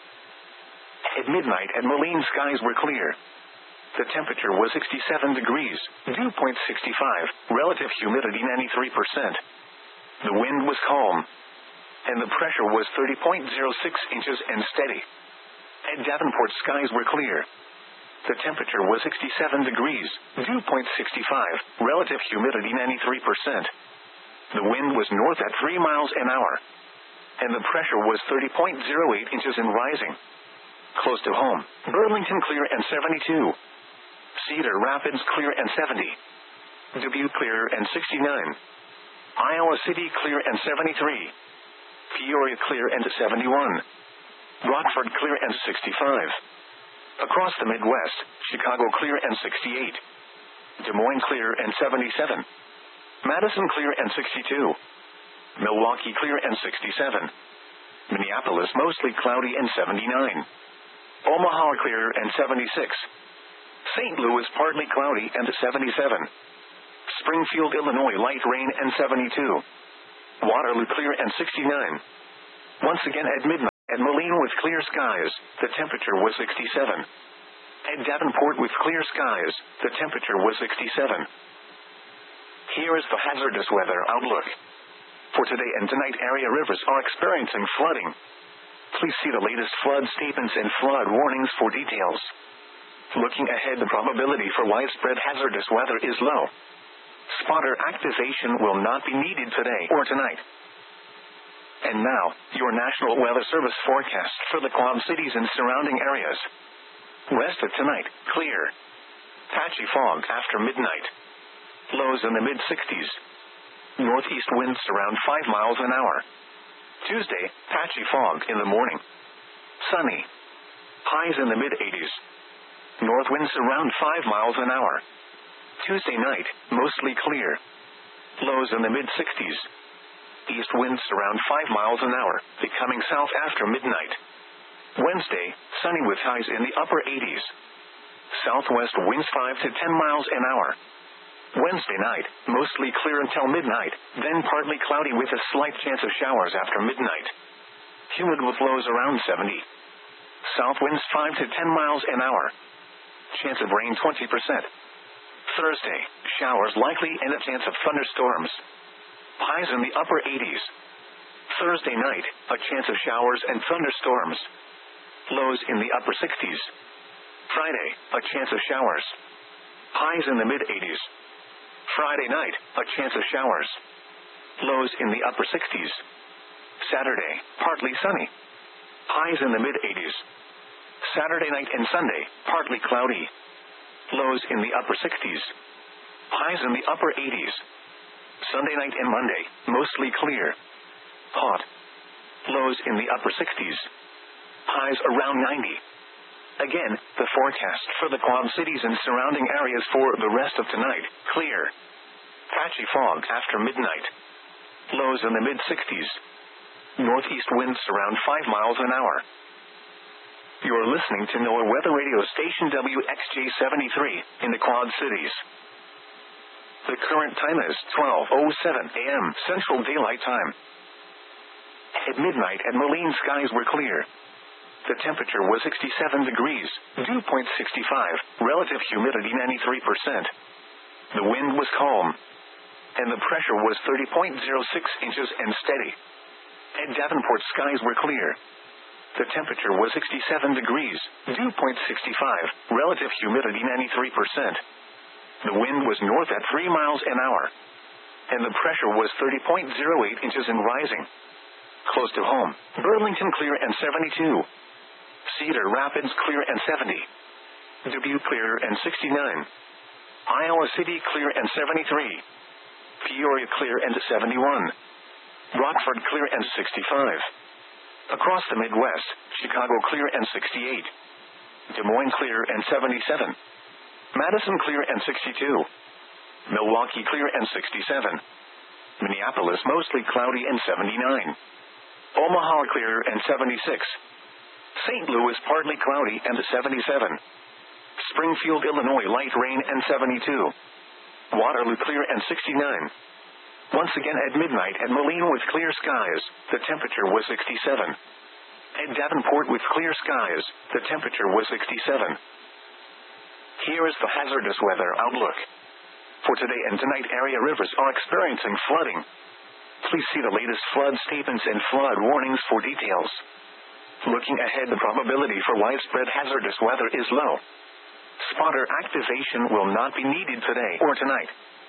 S1: At midnight at Moline, skies were clear. The temperature was sixty-seven degrees, dew point sixty-five, relative humidity ninety-three percent. The wind was calm, and the pressure was thirty point oh six inches and steady. At Davenport, skies were clear. The temperature was sixty-seven degrees, dew point sixty-five, relative humidity ninety-three percent. The wind was north at three miles an hour, and the pressure was thirty point oh eight inches and rising. Close to home, Burlington clear and seventy-two. Cedar Rapids clear and seventy. Dubuque clear and sixty-nine. Iowa City clear and seventy-three. Peoria clear and seventy-one. Rockford clear and sixty-five. Across the Midwest, Chicago clear and sixty-eight. Des Moines clear and seventy-seven. Madison clear and sixty-two. Milwaukee clear and sixty-seven. Minneapolis mostly cloudy and seventy-nine. Omaha clear and seventy-six. Saint Louis partly cloudy and seventy-seven. Springfield, Illinois light rain and seventy-two. Waterloo clear and sixty-nine. Once again at midnight at Moline with clear skies, the temperature was sixty-seven. At Davenport with clear skies, the temperature was sixty-seven. Here is the hazardous weather outlook. For today and tonight, area rivers are experiencing flooding. Please see the latest flood statements and flood warnings for details. Looking ahead, the probability for widespread hazardous weather is low. Spotter activation will not be needed today or tonight. And now, your National Weather Service forecast for the Quad Cities and surrounding areas. West of tonight, clear. Patchy fog after midnight. Lows in the mid-sixties. Northeast winds around five miles an hour. Tuesday, patchy fog in the morning. Sunny. Highs in the mid-eighties. North winds around five miles an hour. Tuesday night, mostly clear. Lows in the mid-sixties. East winds around five miles an hour, becoming south after midnight. Wednesday, sunny with highs in the upper eighties. Southwest winds five to ten miles an hour. Wednesday night, mostly clear until midnight, then partly cloudy with a slight chance of showers after midnight. Humid with lows around seventy. South winds five to ten miles an hour. Chance of rain twenty percent. Thursday, showers likely and a chance of thunderstorms. Highs in the upper eighties. Thursday night, a chance of showers and thunderstorms. Lows in the upper sixties. Friday, a chance of showers. Highs in the mid-eighties. Friday night, a chance of showers. Lows in the upper sixties. Saturday, partly sunny. Highs in the mid-eighties. Saturday night and Sunday, partly cloudy. Lows in the upper sixties. Highs in the upper eighties. Sunday night and Monday, mostly clear. Hot. Lows in the upper sixties. Highs around ninety. Again, the forecast for the Quad Cities and surrounding areas for the rest of tonight, clear. Patchy fog after midnight. Lows in the mid-sixties. Northeast winds around five miles an hour. You're listening to NOAA Weather Radio Station W X J seventy-three in the Quad Cities. The current time is twelve oh seven a m Central Daylight Time. At midnight at Moline, skies were clear. The temperature was sixty-seven degrees, dew point sixty-five, relative humidity ninety-three percent. The wind was calm, and the pressure was thirty point oh six inches and steady. At Davenport, skies were clear. The temperature was sixty-seven degrees, dew point sixty-five, relative humidity ninety-three percent. The wind was north at three miles an hour, and the pressure was thirty point oh eight inches and rising. Close to home, Burlington clear and seventy-two. Cedar Rapids clear and seventy. Dubuque clear and sixty-nine. Iowa City clear and seventy-three. Peoria clear and seventy-one. Rockford clear and sixty-five. Across the Midwest, Chicago clear and sixty-eight. Des Moines clear and seventy-seven. Madison clear and sixty-two. Milwaukee clear and sixty-seven. Minneapolis mostly cloudy and seventy-nine. Omaha clear and seventy-six. Saint Louis partly cloudy and seventy-seven. Springfield, Illinois light rain and seventy-two. Waterloo clear and sixty-nine. Once again at midnight at Moline with clear skies, the temperature was sixty-seven. At Davenport with clear skies, the temperature was sixty-seven. Here is the hazardous weather outlook. For today and tonight, area rivers are experiencing flooding. Please see the latest flood statements and flood warnings for details. Looking ahead, the probability for widespread hazardous weather is low. Spotter activation will not be needed today or tonight.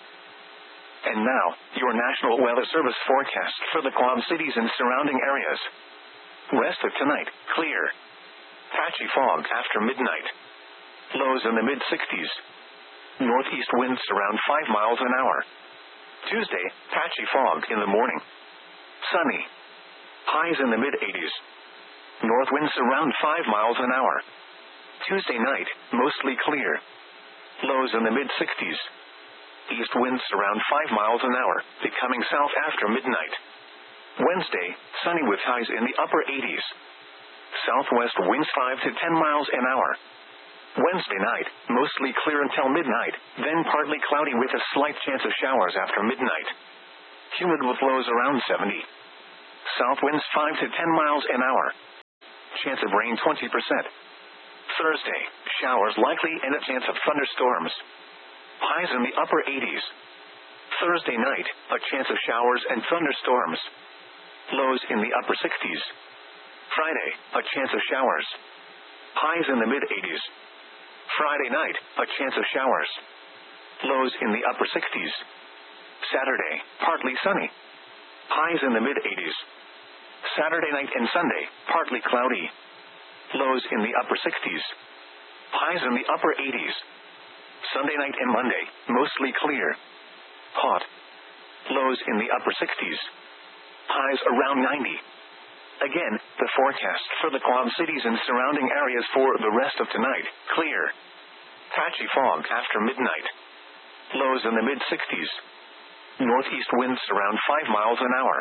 S1: And now, your National Weather Service forecast for the Quad Cities and surrounding areas. West of tonight, clear. Patchy fog after midnight. Lows in the mid-sixties. Northeast winds around five miles an hour. Tuesday, patchy fog in the morning. Sunny. Highs in the mid-eighties. North winds around five miles an hour. Tuesday night, mostly clear. Lows in the mid-sixties. East winds around five miles an hour, becoming south after midnight. Wednesday, sunny with highs in the upper eighties. Southwest winds five to ten miles an hour. Wednesday night, mostly clear until midnight, then partly cloudy with a slight chance of showers after midnight. Humid with lows around seventy. South winds five to ten miles an hour. Chance of rain twenty percent. Thursday, showers likely and a chance of thunderstorms. Highs in the upper eighties. Thursday night, a chance of showers and thunderstorms. Lows in the upper sixties. Friday, a chance of showers. Highs in the mid-eighties. Friday night, a chance of showers. Lows in the upper sixties. Saturday, partly sunny. Highs in the mid-eighties. Saturday night and Sunday, partly cloudy. Lows in the upper sixties. Highs in the upper eighties. Sunday night and Monday, mostly clear. Hot. Lows in the upper sixties. Highs around ninety. Again, the forecast for the Quad Cities and surrounding areas for the rest of tonight, clear. Patchy fog after midnight. Lows in the mid-sixties. Northeast winds around five miles an hour.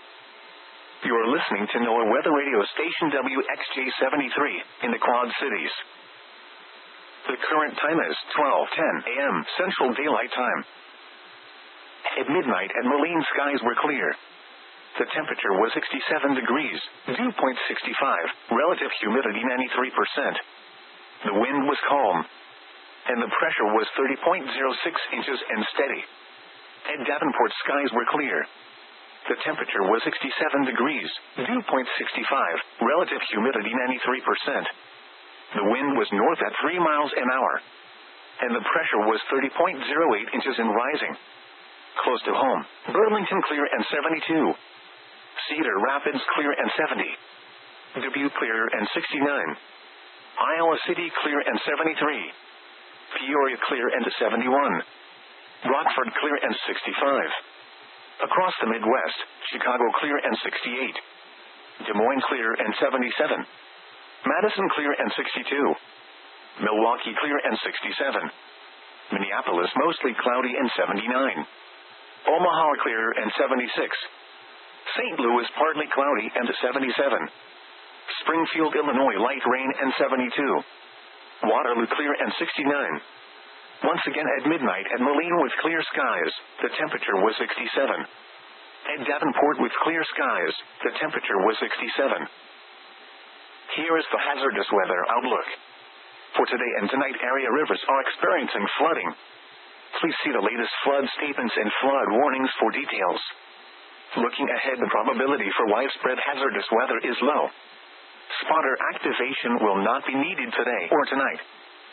S1: You are listening to NOAA Weather Radio Station W X J seventy-three in the Quad Cities. The current time is twelve ten a m Central Daylight Time. At midnight at Moline, skies were clear. The temperature was sixty-seven degrees, dew point sixty-five, relative humidity ninety-three percent. The wind was calm, and the pressure was thirty point zero six inches and steady. At Davenport, skies were clear. The temperature was sixty-seven degrees, dew point sixty-five, relative humidity ninety-three percent. The wind was north at three miles an hour, and the pressure was thirty point zero eight inches and rising. Close to home, Burlington clear and seventy-two. Cedar Rapids clear and seventy. Dubuque clear and sixty-nine. Iowa City clear and seventy-three. Peoria clear and seventy-one. Rockford clear and sixty-five. Across the Midwest, Chicago clear and sixty-eight. Des Moines clear and seventy-seven. Madison clear and sixty-two. Milwaukee clear and sixty-seven. Minneapolis mostly cloudy and seventy-nine. Omaha clear and seventy-six. Saint Louis partly cloudy and seventy-seven. Springfield, Illinois light rain and seventy-two. Waterloo clear and sixty-nine. Once again at midnight at Moline with clear skies, the temperature was sixty-seven. At Davenport with clear skies, the temperature was sixty-seven. Here is the hazardous weather outlook. For today and tonight, area rivers are experiencing flooding. Please see the latest flood statements and flood warnings for details. Looking ahead, the probability for widespread hazardous weather is low. Spotter activation will not be needed today or tonight.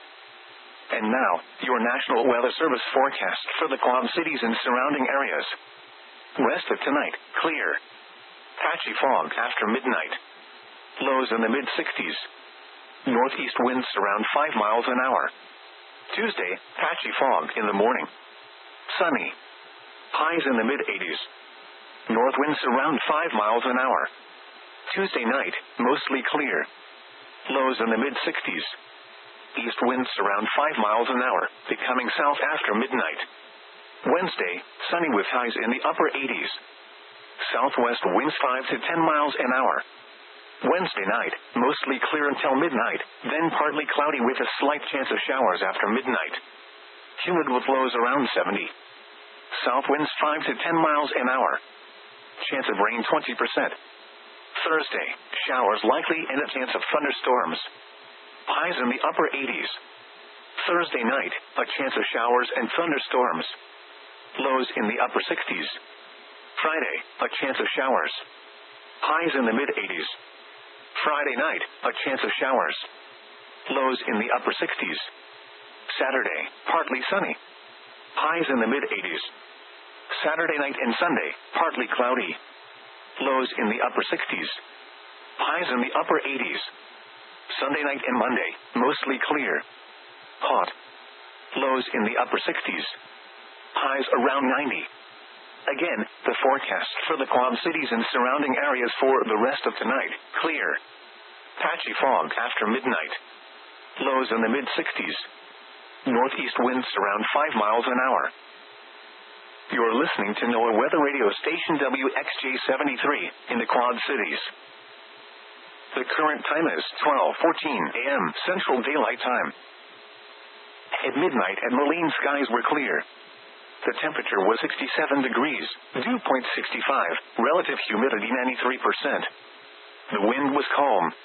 S1: And now, your National Weather Service forecast for the Quad Cities and surrounding areas. West of tonight, clear. Patchy fog after midnight. Lows in the mid-sixties. Northeast winds around five miles an hour. Tuesday, patchy fog in the morning. Sunny. Highs in the mid-eighties. North winds around five miles an hour. Tuesday night, mostly clear. Lows in the mid-sixties. East winds around five miles an hour, becoming south after midnight. Wednesday, sunny with highs in the upper eighties. Southwest winds five to ten miles an hour. Wednesday night, mostly clear until midnight, then partly cloudy with a slight chance of showers after midnight. Humid with lows around seventy. South winds five to ten miles an hour. Chance of rain twenty percent. Thursday, showers likely and a chance of thunderstorms. Highs in the upper eighties. Thursday night, a chance of showers and thunderstorms. Lows in the upper sixties. Friday, a chance of showers. Highs in the mid-eighties. Friday night, a chance of showers. Lows in the upper sixties. Saturday, partly sunny. Highs in the mid-eighties. Saturday night and Sunday, partly cloudy. Lows in the upper sixties. Highs in the upper eighties. Sunday night and Monday, mostly clear. Hot. Lows in the upper sixties. Highs around ninety. Again, the forecast for the Quad Cities and surrounding areas for the rest of tonight, clear. Patchy fog after midnight. Lows in the mid-sixties. Northeast winds around five miles an hour. You are listening to NOAA Weather Radio Station W X J seventy-three in the Quad Cities. The current time is twelve fourteen a m Central Daylight Time. At midnight at Moline, skies were clear. The temperature was sixty-seven degrees, dew point sixty-five, relative humidity ninety-three percent. The wind was calm.